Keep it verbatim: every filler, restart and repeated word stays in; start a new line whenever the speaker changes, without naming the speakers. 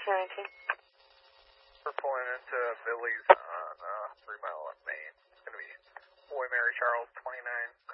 nineteen.
We're pulling into Billy's on uh, three Mile West Main. It's going to be Boy Mary Charles twenty-nine.